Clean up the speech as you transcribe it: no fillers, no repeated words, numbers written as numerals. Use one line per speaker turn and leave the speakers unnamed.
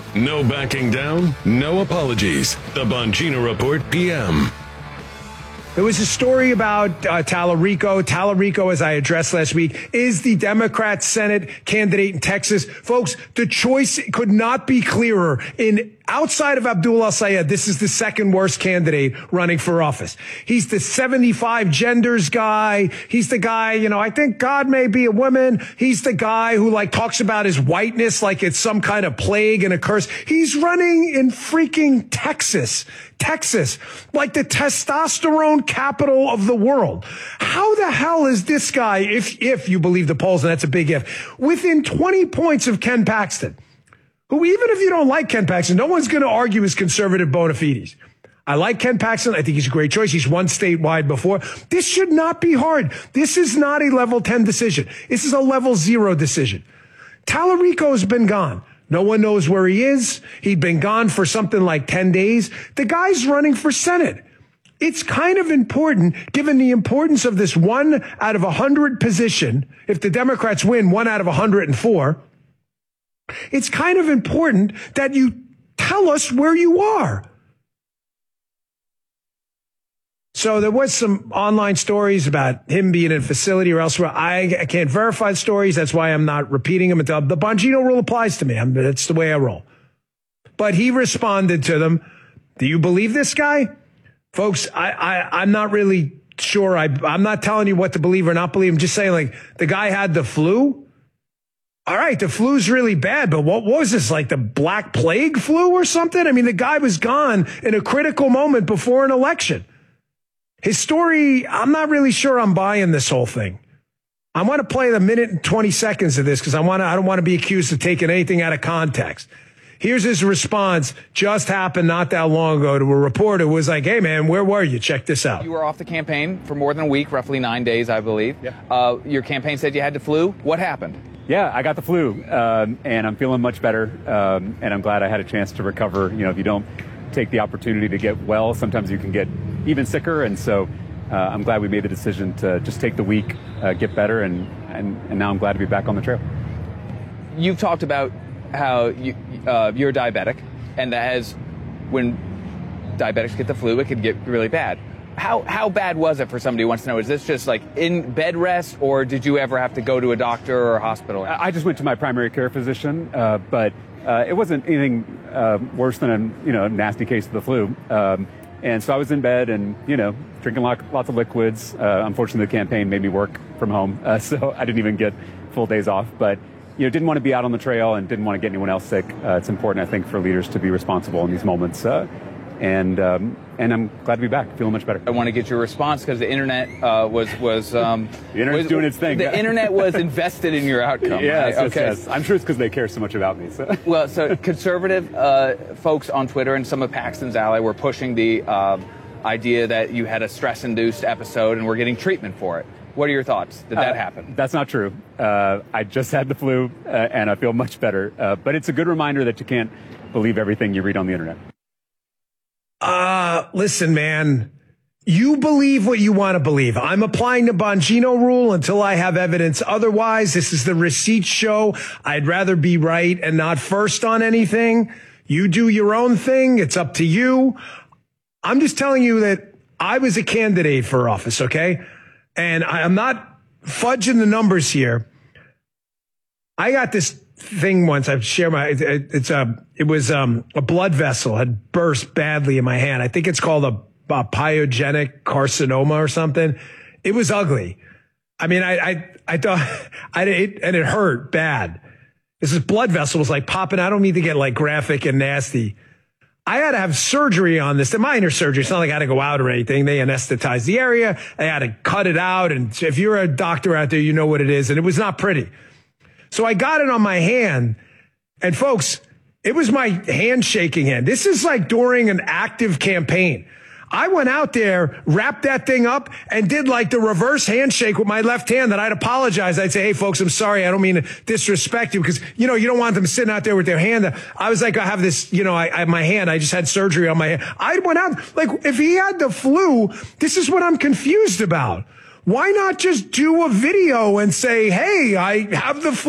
No backing down, no apologies. The Bongino Report PM.
There was a story about Tallarico. Tallarico, as I addressed last week, is the Democrat Senate candidate in Texas. Folks, the choice could not be clearer. Outside of Abdul El-Sayed, this is the second worst candidate running for office. He's the 75 genders guy. He's the guy, I think God may be a woman. He's the guy who talks about his whiteness like it's some kind of plague and a curse. He's running in freaking Texas, like the testosterone capital of the world. How the hell is this guy, if you believe the polls, and that's a big if, within 20 points of Ken Paxton? Who, even if you don't like Ken Paxton, no one's going to argue his conservative bona fides. I like Ken Paxton. I think he's a great choice. He's won statewide before. This should not be hard. This is not a level 10 decision. This is a level 0 decision. Tallarico's been gone. No one knows where he is. He'd been gone for something like 10 days. The guy's running for Senate. It's kind of important, given the importance of this 1 out of 100 position. If the Democrats win 1 out of 104, it's kind of important that you tell us where you are. So there was some online stories about him being in a facility or elsewhere. I can't verify the stories. That's why I'm not repeating them. The Bongino rule applies to me. That's the way I roll. But he responded to them. Do you believe this guy? Folks, I'm not really sure. I'm not telling you what to believe or not believe. I'm just saying, the guy had the flu. All right, the flu's really bad, but what was this, like the Black Plague flu or something? I mean, the guy was gone in a critical moment before an election. His story, I'm not really sure I'm buying this whole thing. I want to play the minute and 20 seconds of this because I don't want to be accused of taking anything out of context. Here's his response. Just happened not that long ago to a reporter who was like, hey, man, where were you? Check this out.
You were off the campaign for more than a week, roughly 9 days, I believe. Yeah. Your campaign said you had the flu. What happened?
Yeah, I got the flu, and I'm feeling much better, and I'm glad I had a chance to recover. If you don't take the opportunity to get well, sometimes you can get even sicker, and so I'm glad we made the decision to just take the week, get better, and now I'm glad to be back on the trail.
You've talked about how you're diabetic, and that when diabetics get the flu, it can get really bad. How bad was it for somebody who wants to know? Is this just in bed rest, or did you ever have to go to a doctor or a hospital?
I just went to my primary care physician, but it wasn't anything worse than a nasty case of the flu. And so I was in bed and drinking lots of liquids. Unfortunately, the campaign made me work from home, so I didn't even get full days off. But didn't want to be out on the trail and didn't want to get anyone else sick. It's important, I think, for leaders to be responsible in these moments. And I'm glad to be back, feeling much better.
I want to get your response because the internet was
the internet's doing its thing.
The internet was invested in your outcome.
Yes,
right? Okay.
Yes. I'm sure it's because they care so much about me. So.
Well, so conservative folks on Twitter and some of Paxton's ally were pushing the idea that you had a stress-induced episode and were getting treatment for it. What are your thoughts? Did that happen?
That's not true. I just had the flu, and I feel much better. But it's a good reminder that you can't believe everything you read on the internet.
Listen, man, you believe what you want to believe. I'm applying the Bongino rule until I have evidence. Otherwise, this is the receipt show. I'd rather be right and not first on anything. You do your own thing. It's up to you. I'm just telling you that I was a candidate for office, okay? And I'm not fudging the numbers here. I got this thing once. I've shared it was a blood vessel had burst badly in my hand. I think it's called a pyogenic carcinoma or something. It was ugly. I mean, I thought and it hurt bad. This blood vessel was popping. I don't mean to get graphic and nasty. I had to have surgery on this, the minor surgery. It's not like I had to go out or anything. They anesthetized the area. They had to cut it out. And if you're a doctor out there, you know what it is. And it was not pretty. So I got it on my hand. And folks, it was my hand shaking hand. This is during an active campaign. I went out there, wrapped that thing up, and did the reverse handshake with my left hand that I'd apologize. I'd say, hey, folks, I'm sorry. I don't mean to disrespect you because, you don't want them sitting out there with their hand. I was I have this, my hand. I just had surgery on my hand. I went out, if he had the flu, this is what I'm confused about. Why not just do a video and say, hey, I have the flu?